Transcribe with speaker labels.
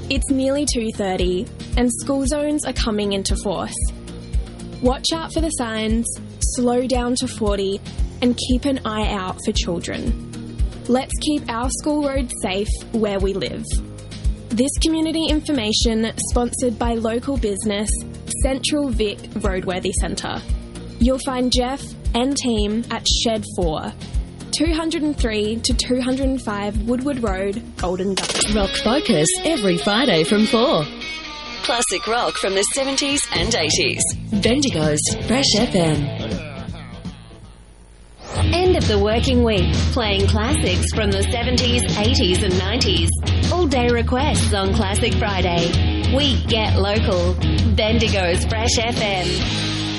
Speaker 1: It's nearly 2:30 and school zones are coming into force. Watch out for the signs, slow down to 40 and keep an eye out for children. Let's keep our school roads safe where we live. This community information sponsored by local business Central Vic Roadworthy Centre. You'll find Jeff and team at Shed 4, 203 to 205 Woodward Road, Golden Gully.
Speaker 2: Rock Focus every Friday from 4.
Speaker 3: Classic rock from the 70s and 80s.
Speaker 2: Bendigo's Fresh FM.
Speaker 4: End of the working week, playing classics from the 70s, 80s and 90s. All day requests on Classic Friday. We get local. Bendigo's Fresh FM.